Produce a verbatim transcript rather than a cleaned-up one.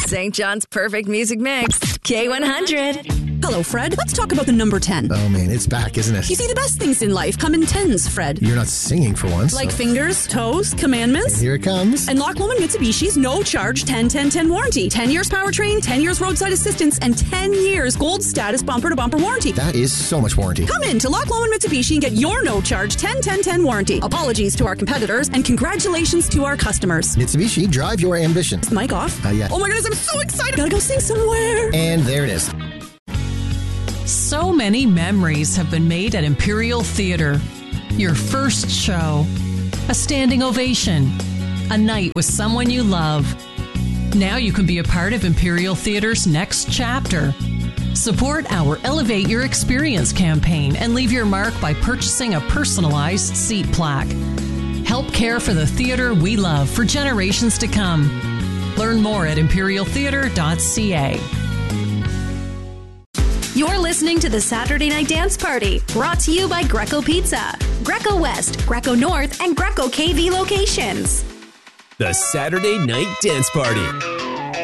Saint John's Perfect Music Mix, K one hundred. Hello, Fred. Let's talk about the number ten. Oh, man, it's back, isn't it? You see, the best things in life come in tens, Fred. You're not singing for once. Like so. fingers, toes, commandments. Here it comes. And Loch Lomond Mitsubishi's no-charge ten ten ten warranty. ten years powertrain, ten years roadside assistance, and ten years gold status bumper-to-bumper warranty. That is so much warranty. Come in to Loch Lomond Mitsubishi and get your no-charge ten ten ten warranty. Apologies to our competitors, and congratulations to our customers. Mitsubishi, drive your ambition. Mic off? Uh, yeah. Oh my goodness, I'm so excited. Gotta go sing somewhere. And there it is. So many memories have been made at Imperial Theater. Your first show, a standing ovation, a night with someone you love. Now you can be a part of Imperial Theater's next chapter. Support our Elevate Your Experience campaign and leave your mark by purchasing a personalized seat plaque. Help care for the theater we love for generations to come. Learn more at imperial theater dot c a. You're listening to the Saturday Night Dance Party, brought to you by Greco Pizza, Greco West, Greco North, and Greco K V locations. The Saturday Night Dance Party.